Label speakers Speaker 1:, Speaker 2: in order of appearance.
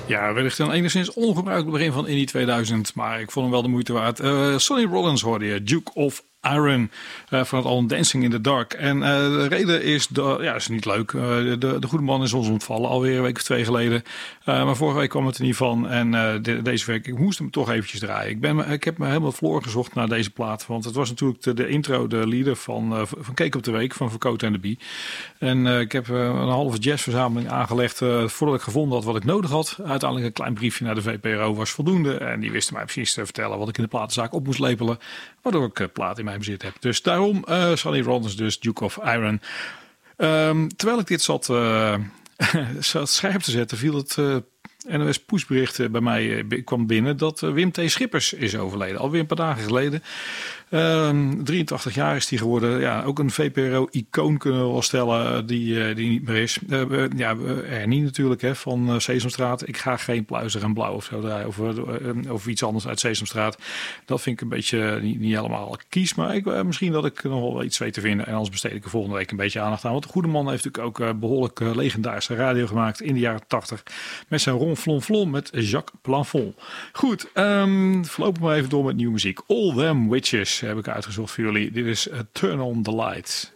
Speaker 1: Ja, wellicht een enigszins ongebruikelijk begin van Indie 2000, maar ik vond hem wel de moeite waard. Sonny Rollins hoorde je, Duke of Iron, van het album Dancing in the Dark. En de reden is, is niet leuk. De goede man is ons ontvallen alweer een week of 2 geleden. Maar vorige week kwam het er niet van. En deze week, ik moest hem toch eventjes draaien. Ik heb me helemaal verloren gezocht naar deze plaat. Want het was natuurlijk de intro, de leader van Cake op de Week, van Vercote en de Bie. En ik heb een halve jazzverzameling aangelegd voordat ik gevonden had wat ik nodig had. Uiteindelijk een klein briefje naar de VPRO was voldoende. En die wisten mij precies te vertellen wat ik in de platenzaak op moest lepelen. Waardoor ik plaat in mijn bezit heb. Dus daarom Sonny Rollins, dus Duke of Iron. Terwijl ik dit zat scherp te zetten, viel het NOS pushbericht bij mij kwam binnen dat Wim T. Schippers is overleden. Alweer een paar dagen geleden. 83 jaar is hij geworden. Ja, ook een VPRO-icoon kunnen we wel stellen die niet meer is. Ernie natuurlijk, hè, van Sesamstraat. Ik ga geen Pluizer en Blauw of zo draaien. Of iets anders uit Sesamstraat. Dat vind ik een beetje niet helemaal kies. Maar misschien dat ik nog wel iets weet te vinden. En anders besteed ik er volgende week een beetje aandacht aan. Want de goede man heeft natuurlijk ook behoorlijk legendarische radio gemaakt in de jaren 80. Met zijn Ronflonflon met Jacques Plafond. Goed, voorlopig maar even door met nieuwe muziek. All Them Witches heb ik uitgezocht voor jullie. Dit is Turn on the Light.